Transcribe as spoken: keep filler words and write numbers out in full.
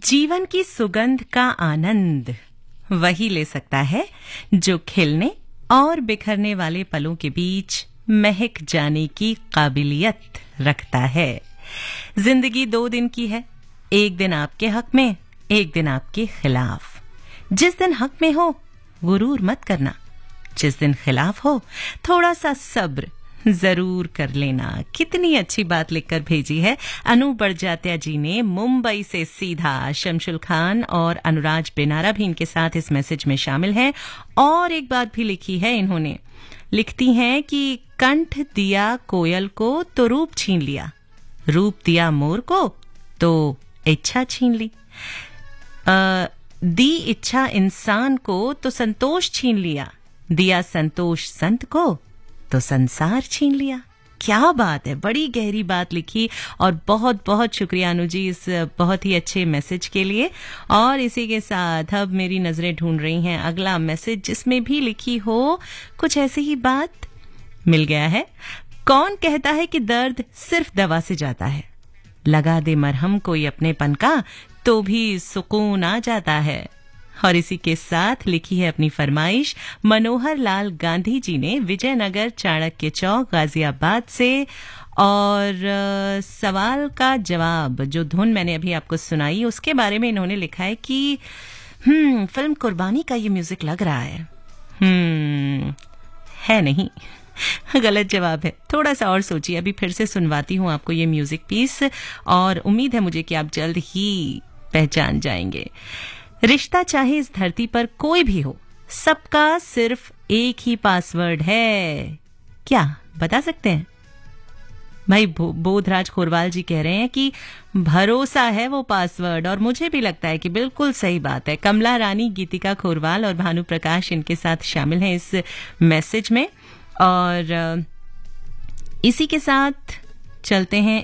जीवन की सुगंध का आनंद वही ले सकता है जो खिलने और बिखरने वाले पलों के बीच महक जाने की काबिलियत रखता है। जिंदगी दो दिन की है, एक दिन आपके हक में, एक दिन आपके खिलाफ। जिस दिन हक में हो गुरूर मत करना, जिस दिन खिलाफ हो थोड़ा सा सब्र जरूर कर लेना। कितनी अच्छी बात लिखकर भेजी है अनु बड़जात्या जी ने मुंबई से सीधा। शमशुल खान और अनुराज बेनारा भी इनके साथ इस मैसेज में शामिल हैं। और एक बात भी लिखी है इन्होंने, लिखती हैं कि कंठ दिया कोयल को तो रूप छीन लिया, रूप दिया मोर को तो इच्छा छीन ली, आ, दी इच्छा इंसान को तो संतोष छीन लिया, दिया संतोष संत को तो संसार छीन लिया। क्या बात है, बड़ी गहरी बात लिखी और बहुत बहुत शुक्रिया अनु जी इस बहुत ही अच्छे मैसेज के लिए। और इसी के साथ अब मेरी नजरें ढूंढ रही हैं अगला मैसेज जिसमें भी लिखी हो कुछ ऐसी ही बात। मिल गया है। कौन कहता है कि दर्द सिर्फ दवा से जाता है, लगा दे मरहम कोई अपनेपन का तो भी सुकून आ जाता है। और इसी के साथ लिखी है अपनी फरमाइश मनोहर लाल गांधी जी ने विजयनगर चाणक्य चौक गाजियाबाद से। और आ, सवाल का जवाब जो धुन मैंने अभी आपको सुनाई उसके बारे में इन्होंने लिखा है कि हम्म फिल्म कुर्बानी का ये म्यूजिक लग रहा है। हम्म है नहीं, गलत जवाब है। थोड़ा सा और सोचिए, अभी फिर से सुनवाती हूँ आपको ये म्यूजिक पीस और उम्मीद है मुझे कि आप जल्द ही पहचान जाएंगे। रिश्ता चाहे इस धरती पर कोई भी हो, सबका सिर्फ एक ही पासवर्ड है। क्या बता सकते हैं? भाई बोधराज खोरवाल जी कह रहे हैं कि भरोसा है वो पासवर्ड, और मुझे भी लगता है कि बिल्कुल सही बात है। कमला रानी, गीतिका खोरवाल और भानु प्रकाश इनके साथ शामिल हैं इस मैसेज में। और इसी के साथ चलते हैं